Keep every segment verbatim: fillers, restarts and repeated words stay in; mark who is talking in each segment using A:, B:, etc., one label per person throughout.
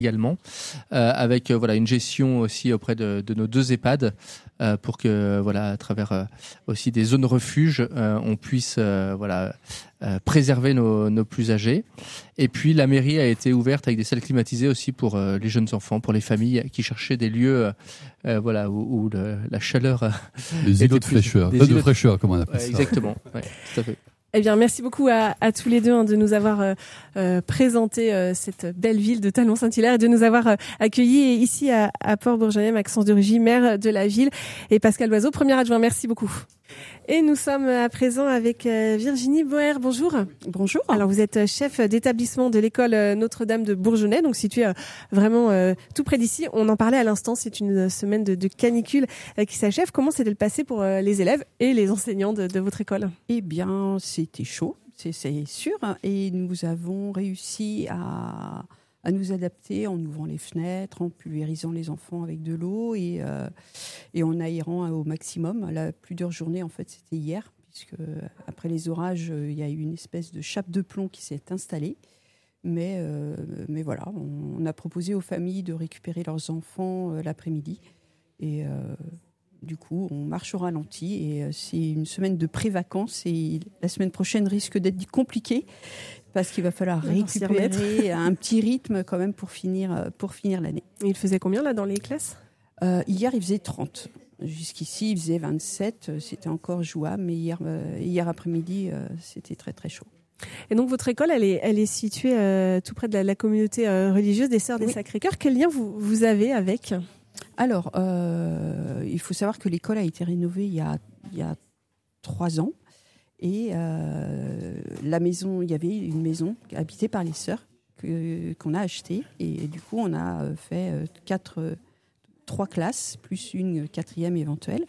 A: également, euh, avec euh, voilà une gestion aussi auprès de, de nos deux EHPAD euh, pour que voilà à travers euh, aussi des zones refuges, euh, on puisse euh, voilà euh, préserver nos, nos plus âgés. Et puis la mairie a été ouverte avec des salles climatisées aussi pour euh, les jeunes enfants, pour les familles qui cherchaient des lieux euh, voilà où, où le, la chaleur. Euh,
B: des îlots de fraîcheur, de fraîcheur, comme on appelle
A: ouais,
B: ça.
A: Exactement, ouais, tout à fait.
C: Eh bien, merci beaucoup à, à tous les deux hein, de nous avoir euh, euh, présenté euh, cette belle ville de Talmont-Saint-Hilaire et de nous avoir euh, accueillis ici à, à Port-Bourget, Maxence de Rugy, maire de la ville, et Pascal Loiseau, premier adjoint. Merci beaucoup. Et nous sommes à présent avec euh, Virginie Boer. Bonjour.
D: Bonjour.
C: Alors, vous êtes chef d'établissement de l'école Notre-Dame de Bourgenais, donc située euh, vraiment euh, tout près d'ici. On en parlait à l'instant, c'est une semaine de, de canicule euh, qui s'achève. Comment s'est-elle passée pour euh, les élèves et les enseignants de, de votre école ?
D: Eh bien, c'était chaud, c'est, c'est sûr. Et nous avons réussi à... à nous adapter en ouvrant les fenêtres, en pulvérisant les enfants avec de l'eau et, euh, et en aérant au maximum. La plus dure journée, en fait, c'était hier, puisque après les orages, il y a eu une espèce de chape de plomb qui s'est installée. Mais, euh, mais voilà, on, on a proposé aux familles de récupérer leurs enfants euh, l'après-midi. Et euh, du coup, on marche au ralenti. Et euh, c'est une semaine de pré-vacances. Et la semaine prochaine risque d'être compliquée, parce qu'il va falloir récupérer un petit rythme quand même pour finir, pour finir l'année.
C: Et il faisait combien là dans les classes ?
D: euh, Hier, il faisait trente. Jusqu'ici, il faisait vingt-sept. C'était encore jouable, mais hier, euh, hier après-midi, euh, c'était très très chaud.
C: Et donc votre école, elle est, elle est située euh, tout près de la, la communauté euh, religieuse des Sœurs des oui. Sacrés-Cœurs. Quel lien vous, vous avez avec ?
D: Alors, euh, il faut savoir que l'école a été rénovée il y a, il y a trois ans. Et euh, la maison, il y avait une maison habitée par les sœurs que, qu'on a achetée. Et, et du coup, on a fait quatre, euh, trois classes, plus une quatrième éventuelle.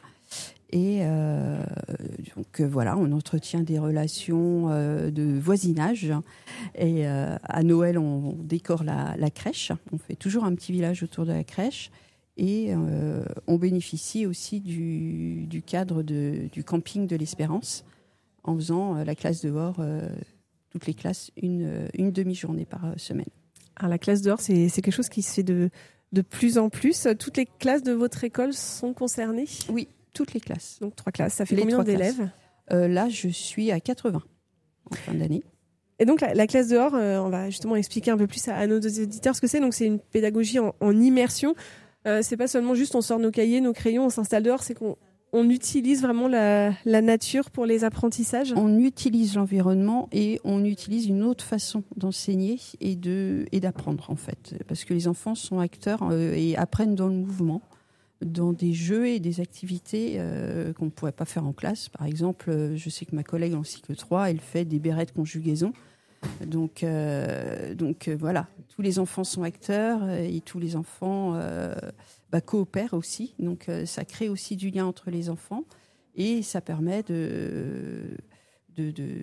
D: Et euh, donc voilà, on entretient des relations euh, de voisinage. Et euh, à Noël, on, on décore la, la crèche. On fait toujours un petit village autour de la crèche. Et euh, on bénéficie aussi du, du cadre de, du camping de l'Espérance, en faisant euh, la classe dehors, euh, toutes les classes, une, euh, une demi-journée par euh, semaine.
C: Alors la classe dehors, c'est, c'est quelque chose qui se fait de, de plus en plus. Toutes les classes de votre école sont concernées ?
D: Oui, toutes les classes.
C: Donc trois classes, ça fait
D: les
C: combien d'élèves ?
D: euh, Là, je suis à quatre-vingts en fin d'année.
C: Et donc la, la classe dehors, euh, on va justement expliquer un peu plus à, à nos auditeurs ce que c'est. Donc c'est une pédagogie en, en immersion. Euh, c'est pas seulement juste on sort nos cahiers, nos crayons, on s'installe dehors, c'est qu'on On utilise vraiment la, la nature pour les apprentissages ?
D: On utilise l'environnement et on utilise une autre façon d'enseigner et, de, et d'apprendre, en fait. Parce que les enfants sont acteurs euh, et apprennent dans le mouvement, dans des jeux et des activités euh, qu'on ne pourrait pas faire en classe. Par exemple, je sais que ma collègue en cycle trois, elle fait des bérets de conjugaison. Donc, euh, donc euh, voilà, tous les enfants sont acteurs et tous les enfants euh, bah, coopèrent aussi. Donc euh, ça crée aussi du lien entre les enfants et ça permet de, de, de,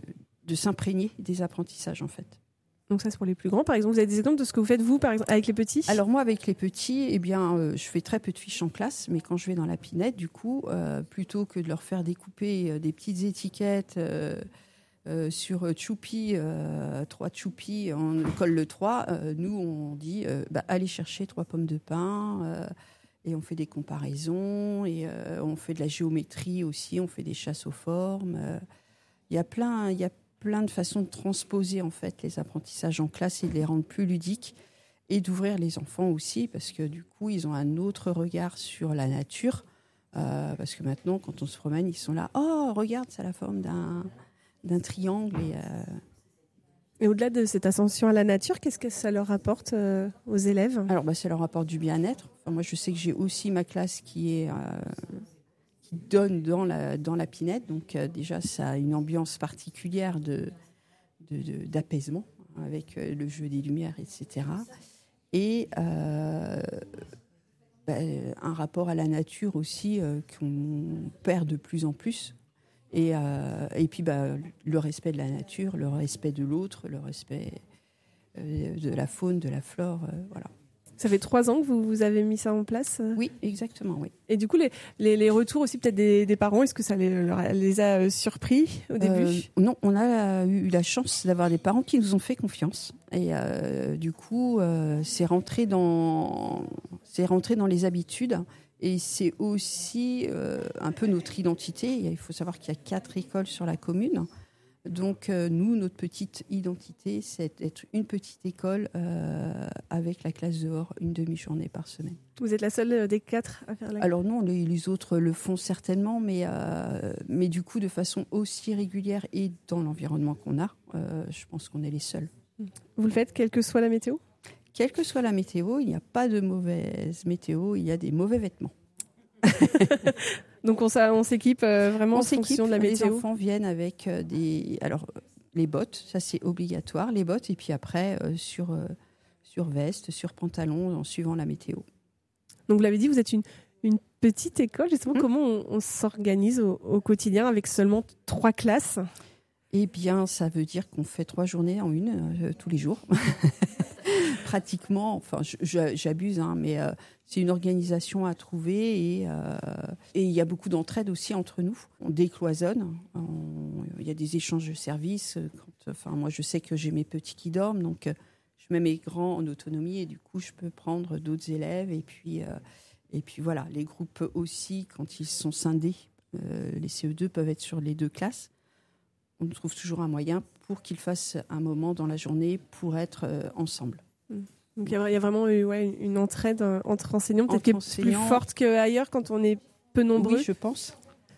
D: de s'imprégner des apprentissages en fait.
C: Donc ça c'est pour les plus grands. Par exemple, vous avez des exemples de ce que vous faites vous par exemple, avec les petits ?
D: Alors moi avec les petits, eh bien, euh, je fais très peu de fiches en classe, mais quand je vais dans la pinette, du coup, euh, plutôt que de leur faire découper euh, des petites étiquettes euh, Euh, sur Choupi, euh, trois Choupi, on colle le trois. Euh, nous, on dit euh, bah, allez chercher trois pommes de pin euh, et on fait des comparaisons et euh, on fait de la géométrie aussi, on fait des chasses aux formes. Il euh, y a plein, il y a plein de façons de transposer en fait les apprentissages en classe et de les rendre plus ludiques et d'ouvrir les enfants aussi parce que du coup, ils ont un autre regard sur la nature euh, parce que maintenant, quand on se promène, ils sont là. Oh, regarde, c'est la forme d'un d'un triangle. Et, euh...
C: et au-delà de cette ascension à la nature, qu'est-ce que ça leur apporte euh, aux élèves ?
D: Alors, bah, ça leur apporte du bien-être. Enfin, moi, je sais que j'ai aussi ma classe qui, est, euh, qui donne dans la, dans la pinette. Donc, euh, déjà, ça a une ambiance particulière de, de, de, d'apaisement avec euh, le jeu des lumières, et cetera. Et euh, bah, un rapport à la nature aussi euh, qu'on perd de plus en plus. Et, euh, et puis bah, le respect de la nature, le respect de l'autre, le respect euh, de la faune, de la flore, euh, voilà.
C: Ça fait trois ans que vous, vous avez mis ça en place.
D: Oui, exactement, oui.
C: Et du coup, les, les, les retours aussi peut-être des, des parents, est-ce que ça les, les a surpris au début ?
D: euh, Non, on a eu la chance d'avoir des parents qui nous ont fait confiance. Et euh, du coup, euh, c'est rentré dans, c'est rentré dans les habitudes. Et c'est aussi euh, un peu notre identité. Il faut savoir qu'il y a quatre écoles sur la commune. Donc, euh, nous, notre petite identité, c'est d'être une petite école euh, avec la classe dehors une demi-journée par semaine.
C: Vous êtes la seule des quatre à faire la...
D: Alors non, les, les autres le font certainement, mais, euh, mais du coup, de façon aussi régulière et dans l'environnement qu'on a, euh, je pense qu'on est les seuls.
C: Vous le faites, quelle que soit la météo ?
D: Quelle que soit la météo, il n'y a pas de mauvaise météo, il y a des mauvais vêtements.
C: Donc on, on s'équipe euh, vraiment on en fonction de la météo.
D: Les enfants viennent avec euh, des, alors les bottes, ça c'est obligatoire, les bottes, et puis après euh, sur euh, sur veste, sur pantalon, en suivant la météo.
C: Donc vous l'avez dit, vous êtes une une petite école. Justement, mmh. comment on, on s'organise au, au quotidien avec seulement trois classes ?
D: Eh bien, ça veut dire qu'on fait trois journées en une euh, tous les jours. Pratiquement, enfin, je, je, j'abuse, hein, mais euh, c'est une organisation à trouver et euh, et il y a beaucoup d'entraide aussi entre nous. On décloisonne, on, il y a des échanges de services. Quand, enfin, moi, je sais que j'ai mes petits qui dorment, donc euh, je mets mes grands en autonomie et du coup, je peux prendre d'autres élèves et puis euh, et puis voilà, les groupes aussi quand ils sont scindés, euh, les C E deux peuvent être sur les deux classes. On trouve toujours un moyen pour qu'ils fassent un moment dans la journée pour être euh, ensemble.
C: Donc il y, y a vraiment eu ouais, une entraide entre enseignants, peut-être qui est plus forte qu'ailleurs quand on est peu nombreux.
D: Oui, je pense.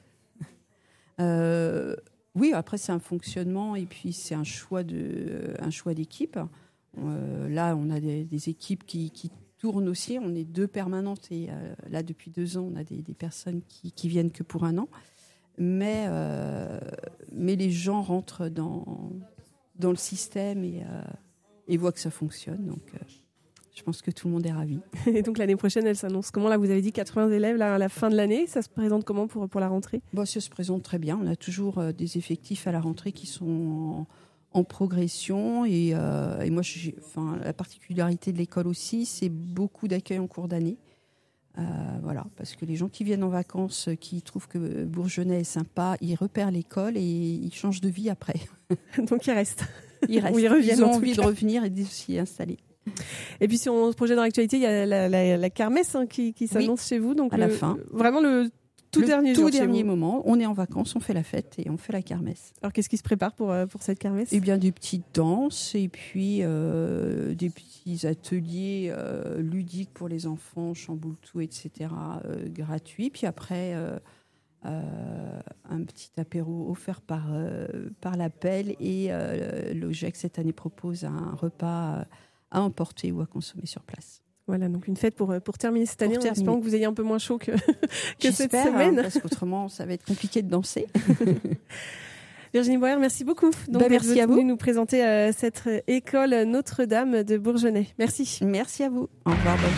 D: euh, oui, après c'est un fonctionnement et puis c'est un choix, de, un choix d'équipe. Euh, là, on a des, des équipes qui, qui tournent aussi. On est deux permanentes et euh, là, depuis deux ans, on a des, des personnes qui, qui viennent que pour un an. Mais, euh, mais les gens rentrent dans, dans le système et, euh, et voient que ça fonctionne. Donc, euh, je pense que tout le monde est ravi.
C: Et donc, l'année prochaine, elle s'annonce comment ? Là, vous avez dit quatre-vingts élèves là, à la fin de l'année. Ça se présente comment pour, pour la rentrée ?
D: Bon, ça se présente très bien. On a toujours euh, des effectifs à la rentrée qui sont en, en progression. Et, euh, et moi, j'ai, enfin, la particularité de l'école aussi, c'est beaucoup d'accueil en cours d'année. Euh, voilà, parce que les gens qui viennent en vacances, qui trouvent que Bourgenais est sympa, ils repèrent l'école et ils changent de vie après.
C: Donc ils restent.
D: Ils restent.
C: Ils, reviennent,
D: ils ont envie de revenir et de s'y installer.
C: Et puis si on se projette dans l'actualité, il y a la, la, la kermesse hein, qui, qui s'annonce oui, chez vous. Donc
D: à
C: le,
D: la fin.
C: Vraiment le tout
D: le
C: dernier
D: tout
C: jour
D: dernier moment, on est en vacances, on fait la fête et on fait la kermesse.
C: Alors qu'est-ce qui se prépare pour, pour cette kermesse ?
D: Eh bien des petites danses et puis euh, des petits ateliers euh, ludiques pour les enfants, chamboule-tout, et cetera euh, gratuits. Puis après, euh, euh, un petit apéro offert par, euh, par l'appel et euh, l'O G E C cette année propose un repas à emporter ou à consommer sur place.
C: Voilà, donc une fête pour, pour terminer cette année,
D: pour
C: en
D: terminer.
C: espérant que vous ayez un peu moins chaud que, que cette
D: J'espère,
C: semaine.
D: Hein, parce qu'autrement, ça va être compliqué de danser.
C: Virginie Boyer, merci beaucoup donc,
D: bah, merci
C: d'être
D: à vous.
C: venue nous présenter euh, cette école Notre-Dame de Bourgenais. Merci.
D: Merci à vous. Au revoir, bonne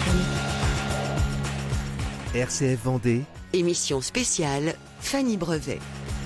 D: journée.
E: R C F Vendée.
F: Émission spéciale, Fanny Brevet.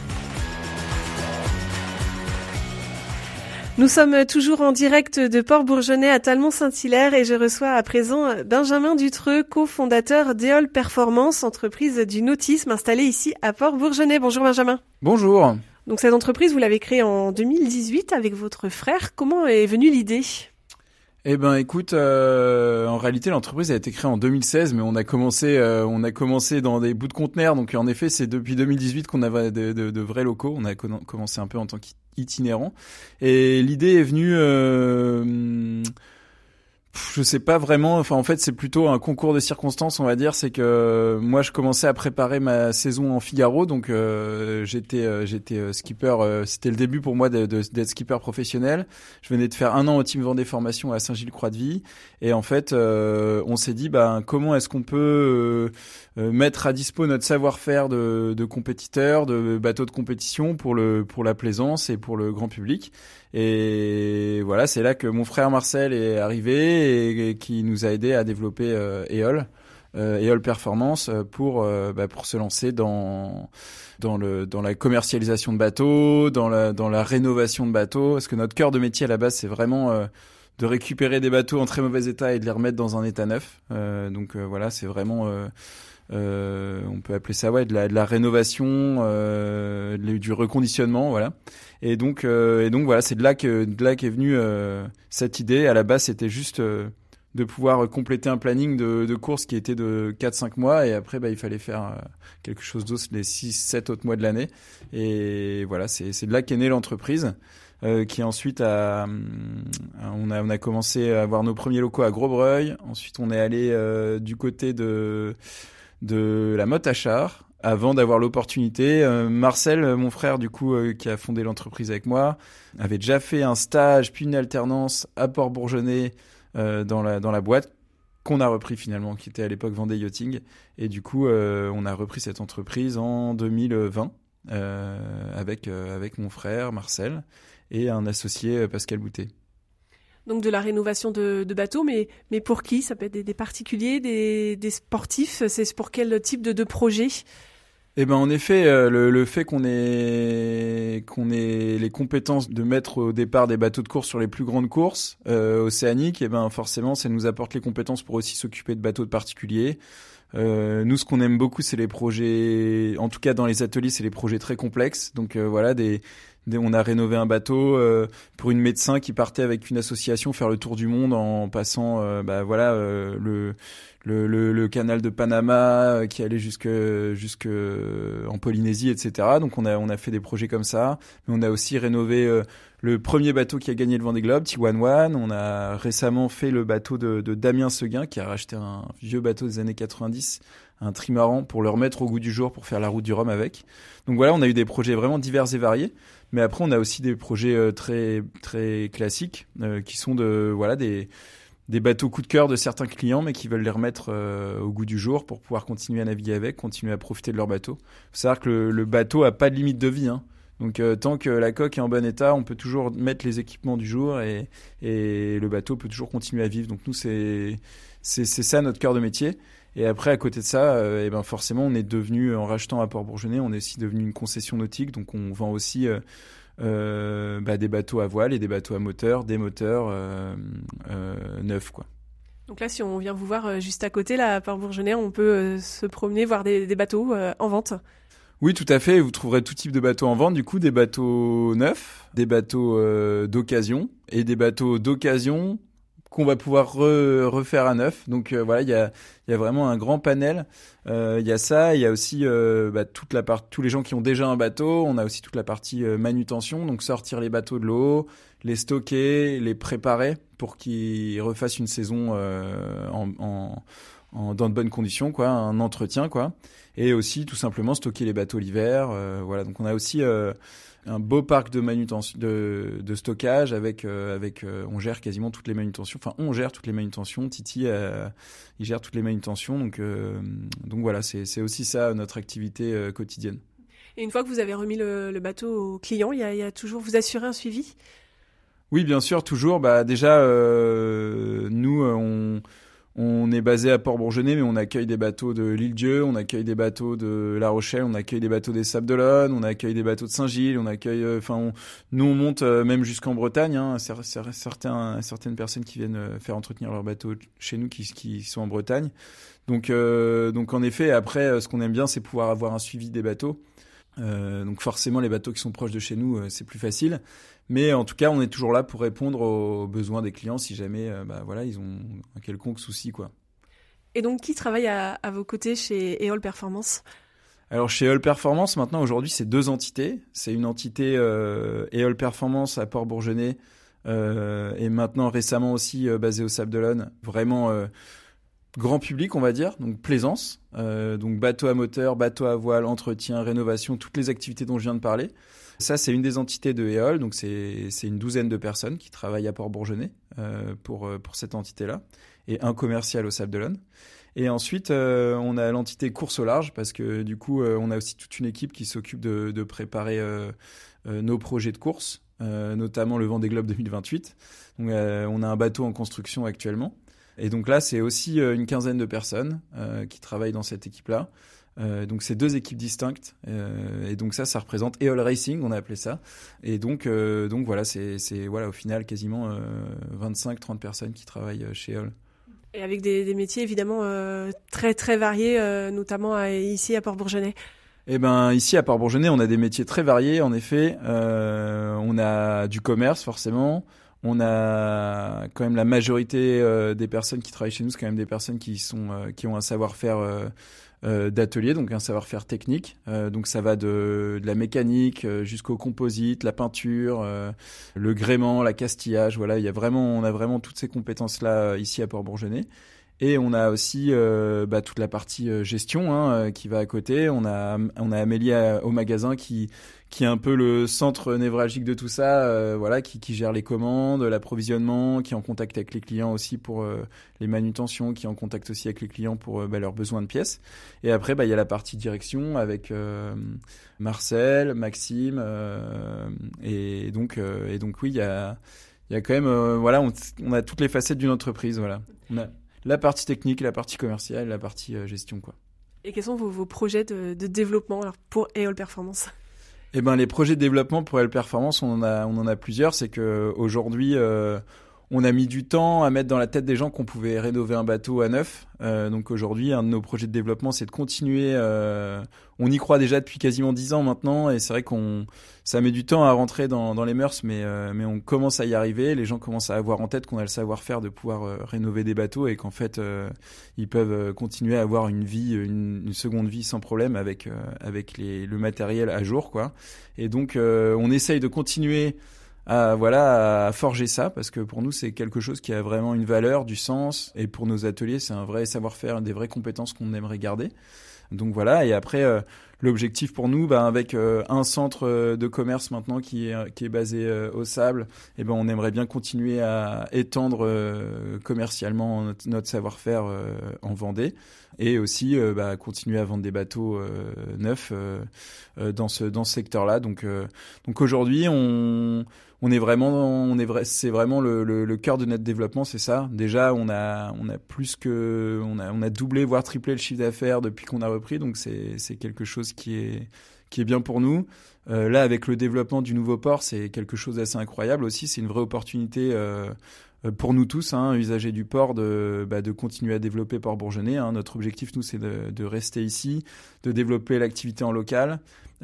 C: Nous sommes toujours en direct de Port-Bourgenais à Talmont-Saint-Hilaire et je reçois à présent Benjamin Dutreux, cofondateur d'Éole Performance, entreprise du nautisme installée ici à Port-Bourgenais. Bonjour Benjamin.
G: Bonjour.
C: Donc cette entreprise, vous l'avez créée en deux mille dix-huit avec votre frère. Comment est venue l'idée ?
G: Eh ben, écoute, euh, en réalité, l'entreprise a été créée en deux mille seize, mais on a commencé, euh, on a commencé dans des bouts de conteneurs. Donc, en effet, c'est depuis deux mille dix-huit qu'on avait de, de, de vrais locaux. On a con- commencé un peu en tant qu'itinérant. Et l'idée est venue, euh, je sais pas vraiment. Enfin, en fait, c'est plutôt un concours de circonstances, on va dire. C'est que moi, je commençais à préparer ma saison en Figaro, donc euh, j'étais, euh, j'étais euh, skipper. Euh, c'était le début pour moi de, de, d'être skipper professionnel. Je venais de faire un an au Team Vendée Formation à Saint-Gilles-Croix-de-Vie, et en fait, euh, on s'est dit, bah, comment est-ce qu'on peut euh, euh, mettre à dispo notre savoir-faire de, de compétiteurs, de bateaux de compétition pour le, pour la plaisance et pour le grand public. Et voilà, c'est là que mon frère Marcel est arrivé et, et qui nous a aidé à développer euh, Éole, euh, Éole Performance pour euh, bah, pour se lancer dans dans le dans la commercialisation de bateaux, dans la dans la rénovation de bateaux, parce que notre cœur de métier à la base c'est vraiment euh, de récupérer des bateaux en très mauvais état et de les remettre dans un état neuf. Euh, donc euh, voilà, c'est vraiment, euh, euh, on peut appeler ça ouais, de la, de la rénovation, euh, du reconditionnement, voilà. Et donc, euh, et donc voilà, c'est de là que de là qu'est venue euh, cette idée. À la base, c'était juste euh, de pouvoir compléter un planning de, de course qui était de quatre cinq mois, et après bah, il fallait faire euh, quelque chose d'autre les six sept autres mois de l'année. Et voilà, c'est c'est de là qu'est née l'entreprise, euh, qui ensuite a on a on a commencé à avoir nos premiers locaux à Grosbreuil. Ensuite on est allé euh, du côté de de la Motte à Char, avant d'avoir l'opportunité. Euh, Marcel, mon frère du coup, euh, qui a fondé l'entreprise avec moi, avait déjà fait un stage puis une alternance à Port-Bourgenais, Euh, dans la dans la boîte qu'on a repris finalement, qui était à l'époque Vendée Yachting, et du coup euh, on a repris cette entreprise en deux mille vingt euh, avec euh, avec mon frère Marcel et un associé Pascal Boutet.
C: Donc de la rénovation de, de bateaux, mais mais pour qui? Ça peut être des, des particuliers, des, des sportifs. C'est pour quel type de, de projet?
G: Eh ben en effet, euh, le, le fait qu'on ait qu'on ait les compétences de mettre au départ des bateaux de course sur les plus grandes courses euh, océaniques, eh ben forcément, ça nous apporte les compétences pour aussi s'occuper de bateaux de particuliers. Euh, nous, ce qu'on aime beaucoup, c'est les projets. En tout cas, dans les ateliers, c'est les projets très complexes. Donc euh, voilà, des, des on a rénové un bateau euh, pour une médecin qui partait avec une association faire le tour du monde en passant, euh, bah voilà, euh, le Le, le, le canal de Panama qui allait jusque jusque en Polynésie, et cetera. Donc on a on a fait des projets comme ça, mais on a aussi rénové euh, le premier bateau qui a gagné le Vendée Globe, Tiwan One. On a récemment fait le bateau de, de Damien Seguin, qui a racheté un vieux bateau des années quatre-vingt-dix, un trimaran, pour le remettre au goût du jour pour faire la route du Rhum avec. Donc voilà, on a eu des projets vraiment divers et variés, mais après on a aussi des projets euh, très très classiques euh, qui sont de voilà des des bateaux coup de cœur de certains clients, mais qui veulent les remettre euh, au goût du jour pour pouvoir continuer à naviguer avec, continuer à profiter de leur bateau. Il faut savoir que le, le bateau a pas de limite de vie, hein. Donc euh, tant que la coque est en bon état, on peut toujours mettre les équipements du jour, et, et le bateau peut toujours continuer à vivre. Donc nous, c'est c'est, c'est ça notre cœur de métier. Et après, à côté de ça, euh, et ben forcément, on est devenu, en rachetant à Port-Bourgenais, on est aussi devenu une concession nautique. Donc on vend aussi euh, Euh, bah, des bateaux à voile et des bateaux à moteur, des moteurs euh, euh, neufs, quoi.
C: Donc là, si on vient vous voir juste à côté, là, à Port-Bourgenais, on peut euh, se promener, voir des, des bateaux euh, en vente.
G: Oui, tout à fait. Vous trouverez tout type de bateaux en vente. Du coup, des bateaux neufs, des bateaux euh, d'occasion et des bateaux d'occasion qu'on va pouvoir re, refaire à neuf. Donc euh, voilà, il y a, y a vraiment un grand panel. Il euh, y a ça, il y a aussi euh, bah, toute la part, tous les gens qui ont déjà un bateau. On a aussi toute la partie euh, manutention, donc sortir les bateaux de l'eau, les stocker, les préparer pour qu'ils refassent une saison euh, en, en, en, dans de bonnes conditions, quoi, un entretien, quoi. Et aussi tout simplement stocker les bateaux l'hiver. Euh, voilà, donc on a aussi euh, un beau parc de manutention, de, de stockage avec euh, avec euh, on gère quasiment toutes les manutentions. Enfin, on gère toutes les manutentions. Titi, euh, il gère toutes les manutentions. Donc euh, donc voilà, c'est c'est aussi ça notre activité euh, quotidienne.
C: Et une fois que vous avez remis le, le bateau au client, il y a, il y a toujours, vous assurez un suivi?
G: Oui, bien sûr, toujours. Bah déjà, euh, nous on On est basé à Port-Bourgenais, mais on accueille des bateaux de l'Île-Dieu, on accueille des bateaux de La Rochelle, on accueille des bateaux des Sables-d'Olonne, on accueille des bateaux de Saint-Gilles, on accueille, enfin, euh, nous on monte euh, même jusqu'en Bretagne. Hein, certains, certaines personnes qui viennent faire entretenir leurs bateaux chez nous, qui, qui sont en Bretagne. Donc, euh, donc en effet, après, ce qu'on aime bien, c'est pouvoir avoir un suivi des bateaux. Euh, donc forcément, les bateaux qui sont proches de chez nous, euh, c'est plus facile. Mais en tout cas, on est toujours là pour répondre aux besoins des clients si jamais euh, bah, voilà, ils ont un quelconque souci, quoi.
C: Et donc, qui travaille à, à vos côtés chez Eol Performance?
G: Alors, chez Eol Performance, maintenant, aujourd'hui, c'est deux entités. C'est une entité euh, Eol Performance à Port-Bourgenais euh, et maintenant, récemment aussi, euh, basée au Sables-d'Olonne. Vraiment euh, grand public, on va dire, donc plaisance. Euh, donc bateau à moteur, bateau à voile, entretien, rénovation, toutes les activités dont je viens de parler. Ça, c'est une des entités de Eol, donc c'est, c'est une douzaine de personnes qui travaillent à Port-Bourgenais euh, pour, pour cette entité-là, et un commercial au Sables-d'Olonne. Et ensuite, euh, on a l'entité course au large, parce que du coup, euh, on a aussi toute une équipe qui s'occupe de, de préparer euh, euh, nos projets de course, euh, notamment le Vendée Globe deux mille vingt-huit. Donc, euh, on a un bateau en construction actuellement. Et donc là, c'est aussi euh, une quinzaine de personnes euh, qui travaillent dans cette équipe-là. Euh, donc c'est deux équipes distinctes euh, et donc ça ça représente Eole Racing, on a appelé ça, et donc euh, donc voilà c'est c'est voilà au final quasiment euh, vingt-cinq trente personnes qui travaillent chez Eole.
C: Et avec des, des métiers évidemment euh, très très variés, euh, notamment à, ici à Port-Bourgenais.
G: Eh ben ici à Port-Bourgenais, on a des métiers très variés en effet. Euh, on a du commerce forcément. On a quand même la majorité euh, des personnes qui travaillent chez nous, c'est quand même des personnes qui sont euh, qui ont un savoir-faire euh, euh, d'atelier, donc un savoir-faire technique. Euh, donc ça va de, de la mécanique euh, jusqu'au composite, la peinture, euh, le gréement, la castillage. Voilà, il y a vraiment, on a vraiment toutes ces compétences-là euh, ici à Port-Bourgenais. Et on a aussi euh, bah, toute la partie euh, gestion hein, euh, qui va à côté. On a on a Amélie à, au magasin qui qui est un peu le centre névralgique de tout ça, euh, voilà, qui, qui gère les commandes, l'approvisionnement, qui est en contact avec les clients aussi pour euh, les manutentions, qui est en contact aussi avec les clients pour euh, bah, leurs besoins de pièces. Et après, bah il y a la partie direction avec euh, Marcel, Maxime, euh, et donc euh, et donc oui, il y a il y a quand même euh, voilà, on, on a toutes les facettes d'une entreprise, voilà. On a la partie technique, la partie commerciale, la partie euh, gestion, quoi.
C: Et quels sont vos, vos projets de, de développement alors, pour Eole Performance ?
G: Eh ben, les projets de développement pour Eole Performance, on en a, on en a plusieurs. C'est que aujourd'hui, euh, on a mis du temps à mettre dans la tête des gens qu'on pouvait rénover un bateau à neuf. Euh, donc aujourd'hui, un de nos projets de développement, c'est de continuer. Euh, on y croit déjà depuis quasiment dix ans maintenant, et c'est vrai qu'on, ça met du temps à rentrer dans, dans les mœurs, mais euh, mais on commence à y arriver. Les gens commencent à avoir en tête qu'on a le savoir-faire de pouvoir euh, rénover des bateaux et qu'en fait, euh, ils peuvent continuer à avoir une vie, une, une seconde vie sans problème avec euh, avec les, le matériel à jour, quoi. Et donc, euh, on essaye de continuer à voilà à forger ça, parce que pour nous c'est quelque chose qui a vraiment une valeur, du sens, et pour nos ateliers c'est un vrai savoir-faire, des vraies compétences qu'on aimerait garder. Donc voilà, et après euh, l'objectif pour nous, bah, avec euh, un centre euh, de commerce maintenant qui est qui est basé euh, au Sable, et ben on aimerait bien continuer à étendre euh, commercialement notre, notre savoir-faire euh, en Vendée, et aussi euh, bah, continuer à vendre des bateaux euh, neufs euh, euh, dans ce dans ce secteur-là. Donc euh, donc aujourd'hui on On est vraiment, on est vrai, c'est vraiment le, le, le cœur de notre développement, c'est ça. Déjà, on a, on a plus que, on a, on a doublé voire triplé le chiffre d'affaires depuis qu'on a repris, donc c'est, c'est quelque chose qui est, qui est bien pour nous. Euh, là, avec le développement du nouveau port, c'est quelque chose d'assez incroyable aussi. C'est une vraie opportunité euh, pour nous tous, hein, usagers du port, de, bah, de continuer à développer Port-Bourgenais. Hein. Notre objectif, nous, c'est de, de rester ici, de développer l'activité en local.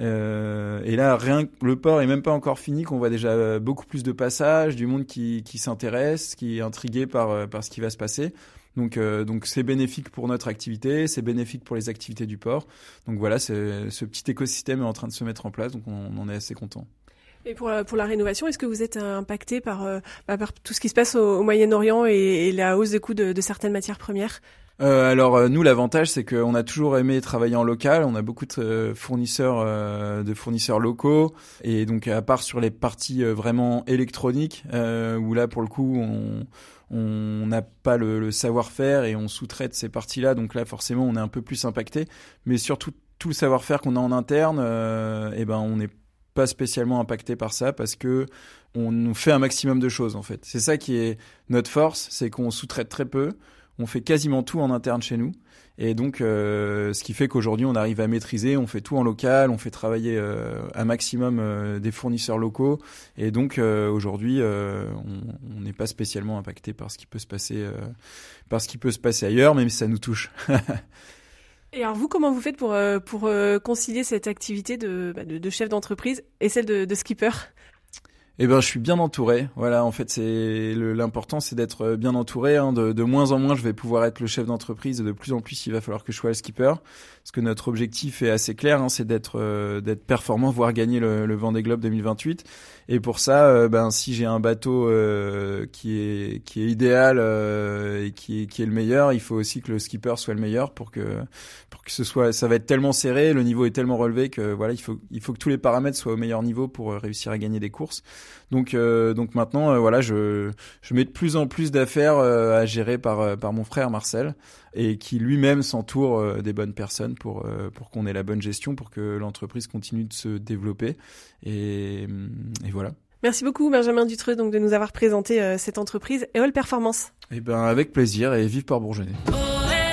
G: Euh, et là, rien, le port est même pas encore fini, qu'on voit déjà beaucoup plus de passages, du monde qui, qui s'intéresse, qui est intrigué par, par ce qui va se passer. Donc, euh, donc c'est bénéfique pour notre activité, c'est bénéfique pour les activités du port. Donc voilà, c'est, ce petit écosystème est en train de se mettre en place, donc on, on en est assez content.
C: Et pour la, pour la rénovation, est-ce que vous êtes impacté par, euh, par tout ce qui se passe au, au Moyen-Orient et, et la hausse des coûts de, de certaines matières premières ?
G: Euh, alors euh, nous, l'avantage, c'est qu'on a toujours aimé travailler en local. On a beaucoup de euh, fournisseurs, euh, de fournisseurs locaux, et donc à part sur les parties euh, vraiment électroniques, euh, où là pour le coup on on n'a pas le, le savoir-faire et on sous-traite ces parties-là. Donc là forcément on est un peu plus impacté. Mais surtout tout le savoir-faire qu'on a en interne, euh, et ben on n'est pas spécialement impacté par ça, parce que on fait un maximum de choses en fait. C'est ça qui est notre force, c'est qu'on sous-traite très peu. On fait quasiment tout en interne chez nous, et donc euh, ce qui fait qu'aujourd'hui on arrive à maîtriser, on fait tout en local, on fait travailler euh, un maximum euh, des fournisseurs locaux, et donc euh, aujourd'hui euh, on n'est pas spécialement impacté par ce qui peut se passer, euh, par ce qui peut se passer ailleurs, même si ça nous touche.
C: Et alors vous, comment vous faites pour euh, pour euh, concilier cette activité de, bah, de, de chef d'entreprise et celle de, de skipper ?
G: Eh ben, je suis bien entouré. Voilà, en fait, c'est le, l'important, c'est d'être bien entouré. Hein. De, de moins en moins, je vais pouvoir être le chef d'entreprise. Et de plus en plus, il va falloir que je sois le skipper. Parce que notre objectif est assez clair, hein, c'est d'être euh, d'être performant, voire gagner le, le Vendée Globe deux mille vingt-huit. Et pour ça, euh, ben, si j'ai un bateau euh, qui est qui est idéal euh, et qui est qui est le meilleur, il faut aussi que le skipper soit le meilleur pour que pour que ce soit. Ça va être tellement serré, le niveau est tellement relevé que voilà, il faut il faut que tous les paramètres soient au meilleur niveau pour réussir à gagner des courses. Donc, euh, donc maintenant, euh, voilà, je, je mets de plus en plus d'affaires euh, à gérer par, euh, par mon frère Marcel, et qui lui-même s'entoure euh, des bonnes personnes pour, euh, pour qu'on ait la bonne gestion, pour que l'entreprise continue de se développer. Et, et voilà.
C: Merci beaucoup Benjamin Dutreux donc de nous avoir présenté euh, cette entreprise Eole Performance.
G: Eh ben, avec plaisir, et vive Port-Bourgenais.